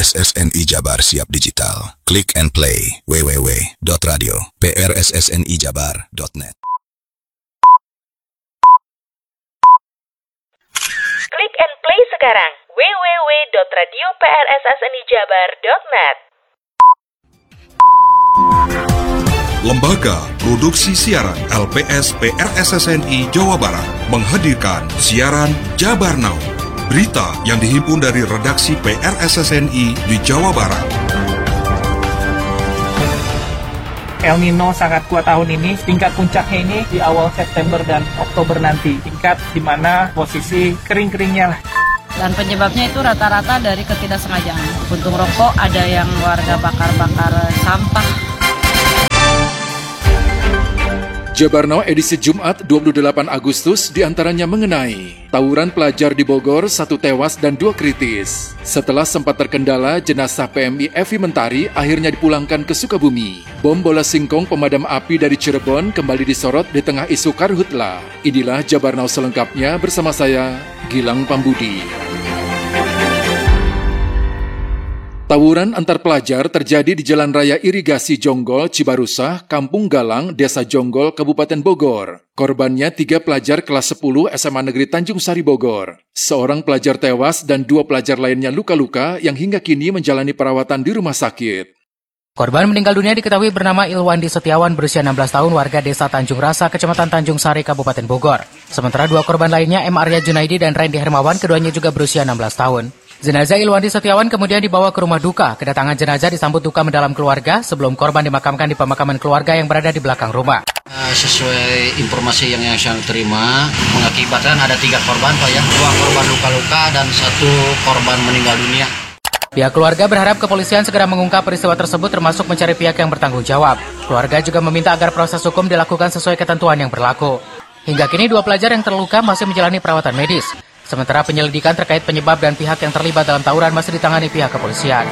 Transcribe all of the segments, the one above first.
PRSSNI Jabar siap digital. Click and play www.radio.prssnijabar.net. Klik and play sekarang www.radio.prssnijabar.net. Lembaga Produksi Siaran LPS PRSSNI Jawa Barat menghadirkan siaran Jabar Now. Berita yang dihimpun dari redaksi PRSSNI di Jawa Barat. El Nino sangat kuat tahun ini, tingkat puncaknya ini di awal September dan Oktober nanti. Tingkat di mana posisi kering-keringnya lah. Dan penyebabnya itu rata-rata dari ketidaksengajaan. Puntung rokok, ada yang warga bakar-bakar sampah. Jabar Now edisi Jumat 28 Agustus diantaranya mengenai tawuran pelajar di Bogor, 1 tewas dan 2 kritis. Setelah sempat terkendala, jenazah PMI Evi Mentari akhirnya dipulangkan ke Sukabumi. Bom bola singkong pemadam api dari Cirebon kembali disorot di tengah isu karhutla. Inilah Jabar Now selengkapnya bersama saya, Gilang Pambudi. Tawuran antar pelajar terjadi di Jalan Raya Irigasi Jonggol, Cibarusah, Kampung Galang, Desa Jonggol, Kabupaten Bogor. Korbannya 3 pelajar kelas 10 SMA Negeri Tanjung Sari Bogor. Seorang pelajar tewas dan 2 pelajar lainnya luka-luka yang hingga kini menjalani perawatan di rumah sakit. Korban meninggal dunia diketahui bernama Ilwandi Setiawan berusia 16 tahun warga Desa Tanjung Rasa, Kecamatan Tanjung Sari, Kabupaten Bogor. Sementara 2 korban lainnya M. Arya Junaidi dan Randy Hermawan, keduanya juga berusia 16 tahun. Jenazah Ilwandi Setiawan kemudian dibawa ke rumah duka. Kedatangan jenazah disambut duka mendalam keluarga sebelum korban dimakamkan di pemakaman keluarga yang berada di belakang rumah. Sesuai informasi yang saya terima, mengakibatkan ada 3 korban, Pak ya. 2 korban luka-luka dan 1 korban meninggal dunia. Pihak keluarga berharap kepolisian segera mengungkap peristiwa tersebut termasuk mencari pihak yang bertanggung jawab. Keluarga juga meminta agar proses hukum dilakukan sesuai ketentuan yang berlaku. Hingga kini 2 pelajar yang terluka masih menjalani perawatan medis. Sementara penyelidikan terkait penyebab dan pihak yang terlibat dalam tawuran masih ditangani pihak kepolisian.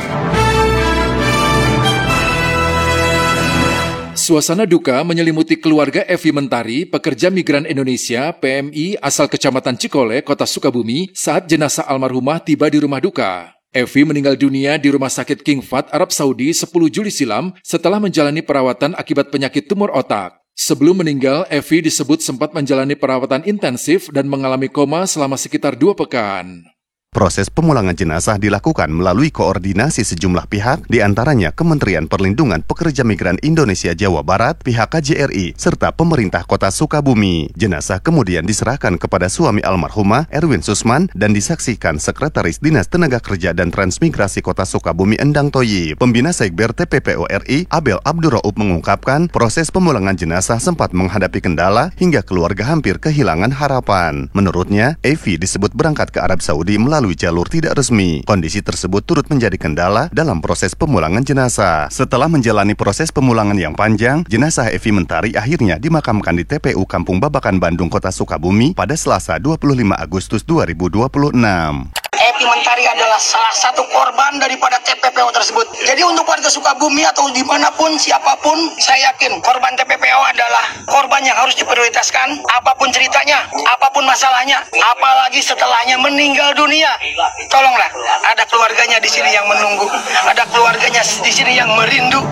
Suasana duka menyelimuti keluarga Evi Mentari, pekerja migran Indonesia, PMI asal Kecamatan Cikole, Kota Sukabumi, saat jenazah almarhumah tiba di rumah duka. Evi meninggal dunia di Rumah Sakit King Fahd, Arab Saudi 10 Juli silam setelah menjalani perawatan akibat penyakit tumor otak. Sebelum meninggal, Evi disebut sempat menjalani perawatan intensif dan mengalami koma selama sekitar 2 pekan. Proses pemulangan jenazah dilakukan melalui koordinasi sejumlah pihak, diantaranya Kementerian Perlindungan Pekerja Migran Indonesia Jawa Barat, pihak KJRI, serta pemerintah kota Sukabumi. Jenazah kemudian diserahkan kepada suami almarhumah Erwin Susman dan disaksikan Sekretaris Dinas Tenaga Kerja dan Transmigrasi Kota Sukabumi Endang Toyib. Pembina Sekber TPPO RI, Abel Abdurraub mengungkapkan proses pemulangan jenazah sempat menghadapi kendala hingga keluarga hampir kehilangan harapan. Menurutnya, Evi disebut berangkat ke Arab Saudi melalui jalur tidak resmi. Kondisi tersebut turut menjadi kendala dalam proses pemulangan jenazah. Setelah menjalani proses pemulangan yang panjang, jenazah Evi Mentari akhirnya dimakamkan di TPU Kampung Babakan, Bandung, Kota Sukabumi pada Selasa 25 Agustus 2026. Evi Mentari adalah salah satu korban daripada TPPO tersebut. Jadi untuk warga Sukabumi atau dimanapun, siapapun, saya yakin korban TPPO adalah korban yang harus diprioritaskan. Apapun ceritanya, apapun masalahnya, apalagi setelahnya meninggal dunia. Tolonglah, ada keluarganya di sini yang menunggu, ada keluarganya di sini yang merindu.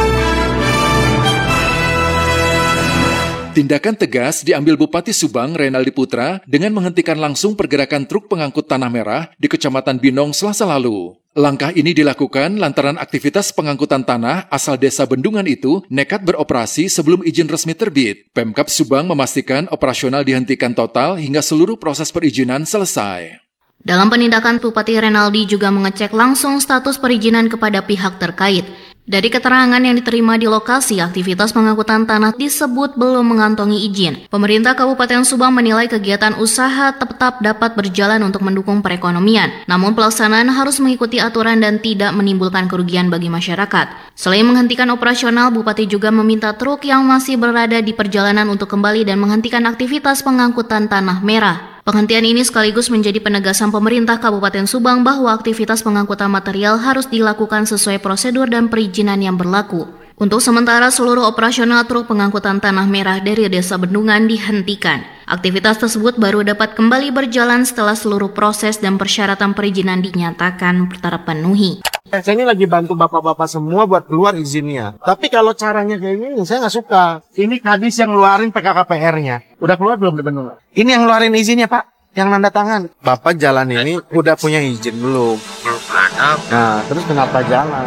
Tindakan tegas diambil Bupati Subang Renaldi Putra dengan menghentikan langsung pergerakan truk pengangkut tanah merah di Kecamatan Binong Selasa lalu. Langkah ini dilakukan lantaran aktivitas pengangkutan tanah asal desa Bendungan itu nekat beroperasi sebelum izin resmi terbit. Pemkab Subang memastikan operasional dihentikan total hingga seluruh proses perizinan selesai. Dalam penindakan, Bupati Renaldi juga mengecek langsung status perizinan kepada pihak terkait. Dari keterangan yang diterima di lokasi, aktivitas pengangkutan tanah disebut belum mengantongi izin. Pemerintah Kabupaten Subang menilai kegiatan usaha tetap dapat berjalan untuk mendukung perekonomian. Namun pelaksanaan harus mengikuti aturan dan tidak menimbulkan kerugian bagi masyarakat. Selain menghentikan operasional, Bupati juga meminta truk yang masih berada di perjalanan untuk kembali dan menghentikan aktivitas pengangkutan tanah merah. Penghentian ini sekaligus menjadi penegasan pemerintah Kabupaten Subang bahwa aktivitas pengangkutan material harus dilakukan sesuai prosedur dan perizinan yang berlaku. Untuk sementara, seluruh operasional truk pengangkutan tanah merah dari Desa Bendungan dihentikan. Aktivitas tersebut baru dapat kembali berjalan setelah seluruh proses dan persyaratan perizinan dinyatakan terpenuhi. Saya ini lagi bantu bapak-bapak semua buat keluar izinnya. Tapi kalau caranya kayak gini, saya nggak suka. Ini kadis yang ngeluarin PKKPR-nya. Udah keluar belum benar? Ini yang ngeluarin izinnya, Pak. Yang nanda tangan. Bapak jalan ini udah punya izin belum? Belum ada. Nah, terus kenapa jalan?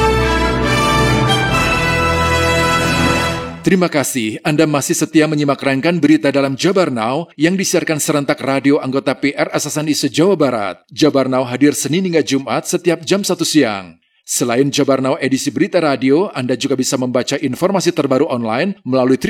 Terima kasih Anda masih setia menyimak rangkaian berita dalam Jabar Now yang disiarkan serentak radio anggota PRSSNI se-Jawa Barat. Jabar Now hadir Senin hingga Jumat setiap jam 1 siang. Selain Jabar Now edisi berita radio, Anda juga bisa membaca informasi terbaru online melalui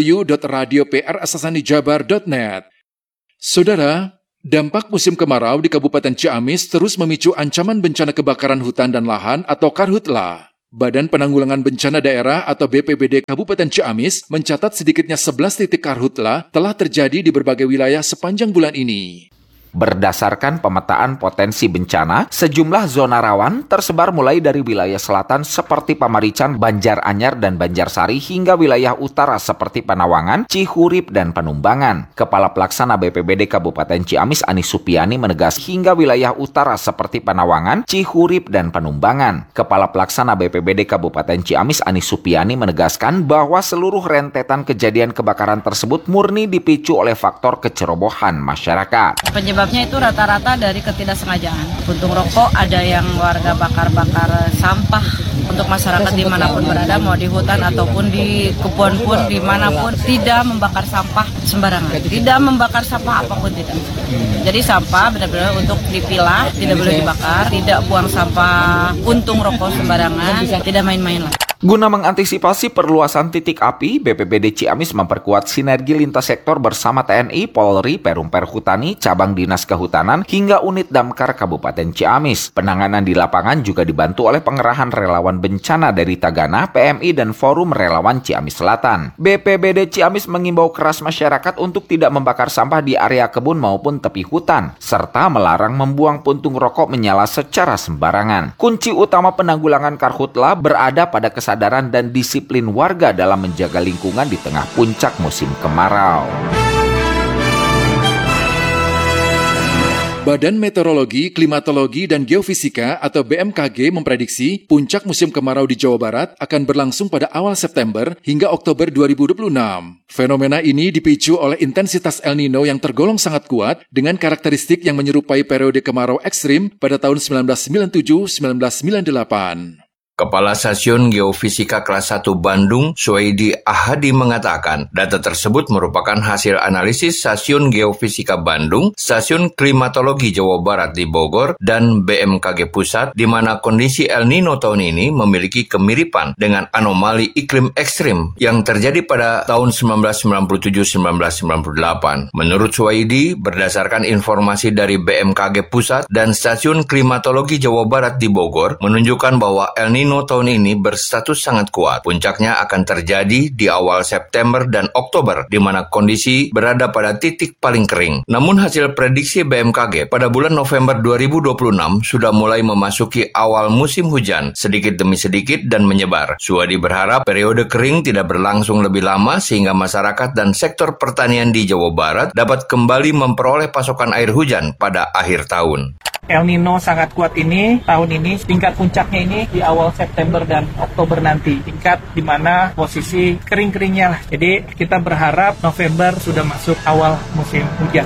www.radioprssnijabar.net. Saudara, dampak musim kemarau di Kabupaten Ciamis terus memicu ancaman bencana kebakaran hutan dan lahan atau Karhutla. Badan Penanggulangan Bencana Daerah atau BPBD Kabupaten Ciamis mencatat sedikitnya 11 titik karhutla telah terjadi di berbagai wilayah sepanjang bulan ini. Berdasarkan pemetaan potensi bencana, sejumlah zona rawan tersebar mulai dari wilayah selatan seperti Pamarican, Banjaranyar, dan Banjarsari hingga wilayah utara seperti Panawangan, Cihurip, dan Panumbangan. Kepala Pelaksana BPBD Kabupaten Ciamis Ani Supiani menegaskan hingga wilayah utara seperti Panawangan, Cihurip, dan Panumbangan. Kepala Pelaksana BPBD Kabupaten Ciamis Ani Supiani menegaskan bahwa seluruh rentetan kejadian kebakaran tersebut murni dipicu oleh faktor kecerobohan masyarakat. Penyebabnya itu rata-rata dari ketidaksengajaan. Puntung rokok, ada yang warga bakar-bakar sampah. Untuk masyarakat dimanapun berada, mau di hutan ataupun di kebun pun, dimanapun, tidak membakar sampah sembarangan. Tidak membakar sampah apapun tidak. Jadi sampah benar-benar untuk dipilah, tidak boleh dibakar. Tidak buang sampah puntung rokok sembarangan, tidak main-main lah. Guna mengantisipasi perluasan titik api, BPBD Ciamis memperkuat sinergi lintas sektor bersama TNI, Polri, Perum Perhutani, Cabang Dinas Kehutanan, hingga unit Damkar Kabupaten Ciamis. Penanganan di lapangan juga dibantu oleh pengerahan relawan bencana dari Tagana, PMI, dan Forum Relawan Ciamis Selatan. BPBD Ciamis mengimbau keras masyarakat untuk tidak membakar sampah di area kebun maupun tepi hutan, serta melarang membuang puntung rokok menyala secara sembarangan. Kunci utama penanggulangan karhutla berada pada kesadaran dan disiplin warga dalam menjaga lingkungan di tengah puncak musim kemarau. Badan Meteorologi, Klimatologi, dan Geofisika atau BMKG memprediksi puncak musim kemarau di Jawa Barat akan berlangsung pada awal September hingga Oktober 2026. Fenomena ini dipicu oleh intensitas El Nino yang tergolong sangat kuat dengan karakteristik yang menyerupai periode kemarau ekstrim pada tahun 1997-1998. Kepala Stasiun Geofisika Kelas 1 Bandung, Suwaidi Ahadi mengatakan, data tersebut merupakan hasil analisis Stasiun Geofisika Bandung, Stasiun Klimatologi Jawa Barat di Bogor, dan BMKG Pusat, di mana kondisi El Nino tahun ini memiliki kemiripan dengan anomali iklim ekstrim yang terjadi pada tahun 1997-1998. Menurut Suwaidi, berdasarkan informasi dari BMKG Pusat dan Stasiun Klimatologi Jawa Barat di Bogor, menunjukkan bahwa El Nino tahun ini berstatus sangat kuat. Puncaknya akan terjadi di awal September dan Oktober, di mana kondisi berada pada titik paling kering. Namun hasil prediksi BMKG pada bulan November 2026 sudah mulai memasuki awal musim hujan, sedikit demi sedikit dan menyebar. Suwadi berharap periode kering tidak berlangsung lebih lama sehingga masyarakat dan sektor pertanian di Jawa Barat dapat kembali memperoleh pasokan air hujan pada akhir tahun. El Nino sangat kuat ini, tahun ini, tingkat puncaknya ini di awal September dan Oktober nanti. Tingkat di mana posisi kering-keringnya lah. Jadi kita berharap November sudah masuk awal musim hujan.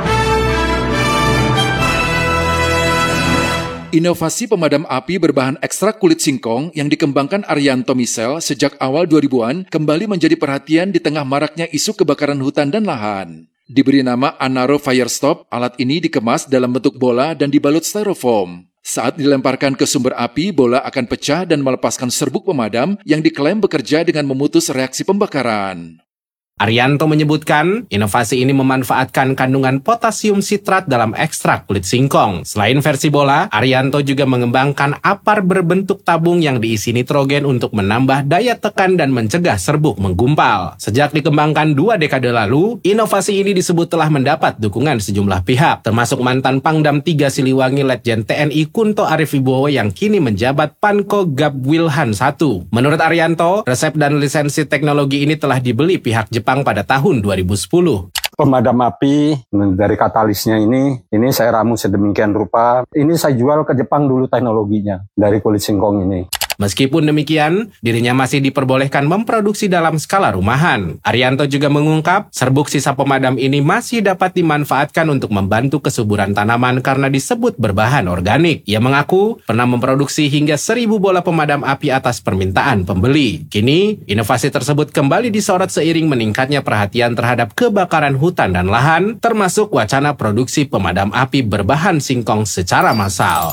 Inovasi pemadam api berbahan ekstrak kulit singkong yang dikembangkan Arianto Misel sejak awal 2000-an kembali menjadi perhatian di tengah maraknya isu kebakaran hutan dan lahan. Diberi nama Anaro Firestop, alat ini dikemas dalam bentuk bola dan dibalut styrofoam. Saat dilemparkan ke sumber api, bola akan pecah dan melepaskan serbuk pemadam yang diklaim bekerja dengan memutus reaksi pembakaran. Arianto menyebutkan, inovasi ini memanfaatkan kandungan potasium sitrat dalam ekstrak kulit singkong. Selain versi bola, Arianto juga mengembangkan apar berbentuk tabung yang diisi nitrogen untuk menambah daya tekan dan mencegah serbuk menggumpal. Sejak dikembangkan 2 dekade lalu, inovasi ini disebut telah mendapat dukungan sejumlah pihak, termasuk mantan Pangdam 3 Siliwangi Letjen TNI Kunto Arif Wibowo yang kini menjabat Panko Gabwilhan 1. Menurut Arianto, resep dan lisensi teknologi ini telah dibeli pihak Jepang pada tahun 2010. pemadam api dari katalisnya ini saya ramu sedemikian rupa. Ini saya jual ke Jepang dulu teknologinya dari kulit singkong ini. Meskipun demikian, dirinya masih diperbolehkan memproduksi dalam skala rumahan. Arianto juga mengungkap, serbuk sisa pemadam ini masih dapat dimanfaatkan untuk membantu kesuburan tanaman karena disebut berbahan organik. Ia mengaku pernah memproduksi hingga 1.000 bola pemadam api atas permintaan pembeli. Kini, inovasi tersebut kembali disorot seiring meningkatnya perhatian terhadap kebakaran hutan dan lahan, termasuk wacana produksi pemadam api berbahan singkong secara massal.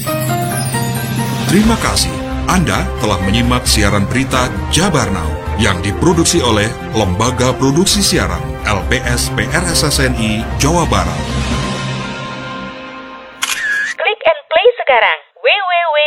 Terima kasih. Anda telah menyimak siaran berita Jabar Now yang diproduksi oleh Lembaga Produksi Siaran LPS PRSSNI Jawa Barat. Klik and play sekarang. www